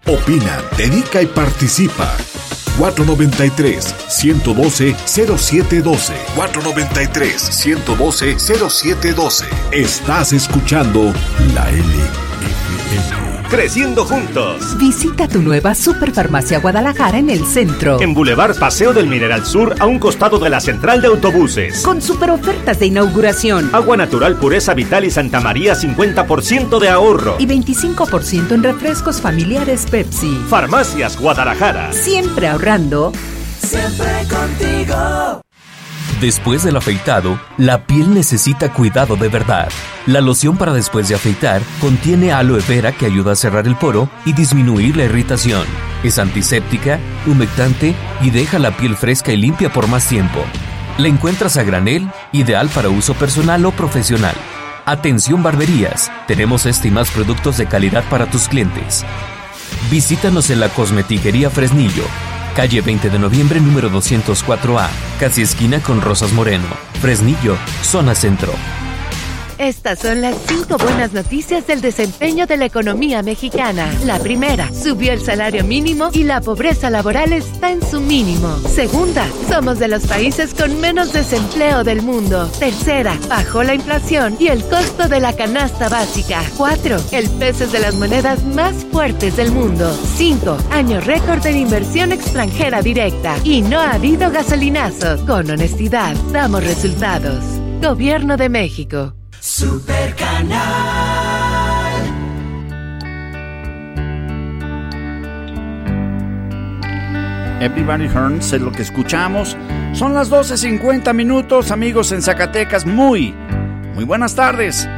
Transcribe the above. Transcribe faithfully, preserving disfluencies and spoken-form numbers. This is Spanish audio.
Opina, dedica y participa. cuatro noventa y tres, ciento doce, cero siete doce. cuatro noventa y tres, ciento doce, cero siete doce. Estás escuchando la L F M. Creciendo juntos. Visita tu nueva Superfarmacia Guadalajara en el centro. En Boulevard Paseo del Mineral Sur, a un costado de la central de autobuses. Con super ofertas de inauguración. Agua natural Pureza Vital y Santa María, cincuenta por ciento de ahorro. Y veinticinco por ciento en refrescos familiares Pepsi. Farmacias Guadalajara. Siempre ahorrando. Siempre contigo. Después del afeitado, la piel necesita cuidado de verdad. La loción para después de afeitar contiene aloe vera que ayuda a cerrar el poro y disminuir la irritación. Es antiséptica, humectante y deja la piel fresca y limpia por más tiempo. La encuentras a granel, ideal para uso personal o profesional. Atención barberías, tenemos este y más productos de calidad para tus clientes. Visítanos en la Cosmetiquería Fresnillo, calle veinte de noviembre, número doscientos cuatro A, casi esquina con Rosas Moreno, Fresnillo, zona centro. Estas son las cinco buenas noticias del desempeño de la economía mexicana. La primera, subió el salario mínimo y la pobreza laboral está en su mínimo. Segunda, somos de los países con menos desempleo del mundo. Tercera, bajó la inflación y el costo de la canasta básica. Cuatro, el peso es de las monedas más fuertes del mundo. Cinco, año récord en inversión extranjera directa. Y no ha habido gasolinazos. Con honestidad, damos resultados. Gobierno de México. Super Canal. Everybody Hurts es lo que escuchamos. Son las doce cincuenta minutos, amigos en Zacatecas. Muy, muy buenas tardes.